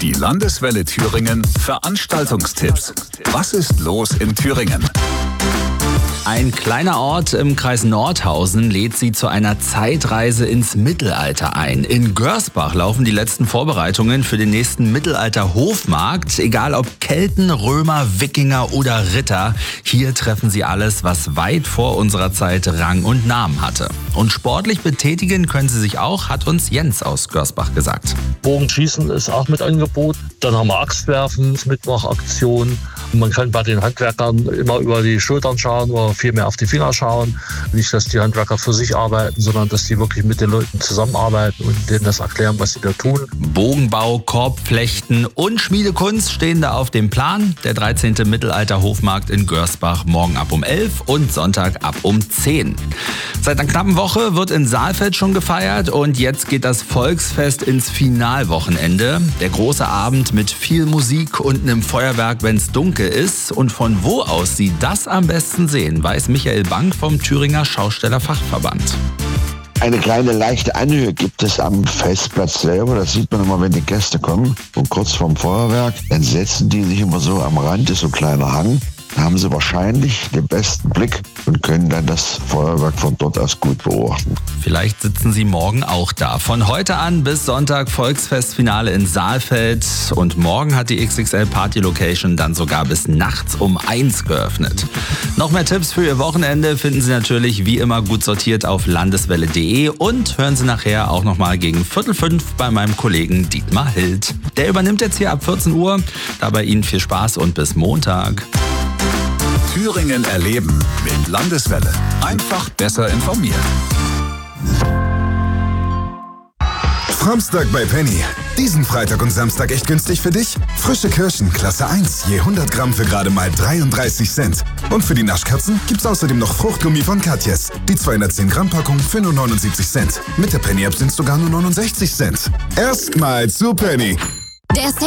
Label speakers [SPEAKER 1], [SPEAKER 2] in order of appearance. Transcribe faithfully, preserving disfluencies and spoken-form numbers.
[SPEAKER 1] Die Landeswelle Thüringen Veranstaltungstipps. Was ist los in Thüringen?
[SPEAKER 2] Ein kleiner Ort im Kreis Nordhausen lädt Sie zu einer Zeitreise ins Mittelalter ein. In Görsbach laufen die letzten Vorbereitungen für den nächsten Mittelalter-Hofmarkt. Egal ob Kelten, Römer, Wikinger oder Ritter, hier treffen Sie alles, was weit vor unserer Zeit Rang und Namen hatte. Und sportlich betätigen können Sie sich auch, hat uns Jens aus Görsbach gesagt.
[SPEAKER 3] Bogenschießen ist auch mit Angebot. Dann haben wir Axtwerfen, Mittwochaktion. Man kann bei den Handwerkern immer über die Schultern schauen oder viel mehr auf die Finger schauen. Nicht, dass die Handwerker für sich arbeiten, sondern dass die wirklich mit den Leuten zusammenarbeiten und denen das erklären, was sie da tun.
[SPEAKER 2] Bogenbau, Korbflechten und Schmiedekunst stehen da auf dem Plan. Der dreizehnte Mittelalter-Hofmarkt in Görsbach morgen ab um elf und Sonntag ab um zehn. Seit einer knappen Woche wird in Saalfeld schon gefeiert und jetzt geht das Volksfest ins Finalwochenende. Der große Abend mit viel Musik und einem Feuerwerk, wenn es dunkel ist. Und von wo aus Sie das am besten sehen, weiß Michael Bank vom Thüringer Schaustellerfachverband.
[SPEAKER 4] Eine kleine leichte Anhöhe gibt es am Festplatz selber. Das sieht man immer, wenn die Gäste kommen. Und kurz vorm Feuerwerk, dann setzen die sich immer so am Rand, ist so ein kleiner Hang. Da haben sie wahrscheinlich den besten Blick und können dann das Feuerwerk von dort aus gut beobachten.
[SPEAKER 2] Vielleicht sitzen Sie morgen auch da. Von heute an bis Sonntag Volksfestfinale in Saalfeld. Und morgen hat die X X L Party Location dann sogar bis nachts um eins geöffnet. Noch mehr Tipps für Ihr Wochenende finden Sie natürlich wie immer gut sortiert auf landeswelle punkt de und hören Sie nachher auch nochmal gegen Viertel fünf bei meinem Kollegen Dietmar Hild. Der übernimmt jetzt hier ab vierzehn Uhr. Dabei Ihnen viel Spaß und bis Montag.
[SPEAKER 1] Thüringen erleben mit Landeswelle. Einfach besser informiert.
[SPEAKER 5] Framstag bei Penny. Diesen Freitag und Samstag echt günstig für dich? Frische Kirschen, Klasse eins, je hundert Gramm für gerade mal dreiunddreißig Cent. Und für die Naschkatzen gibt's außerdem noch Fruchtgummi von Katjes. Die zweihundertzehn Gramm Packung für nur neunundsiebzig Cent. Mit der Penny-App sind es sogar nur neunundsechzig Cent. Erstmal zu Penny.
[SPEAKER 6] Der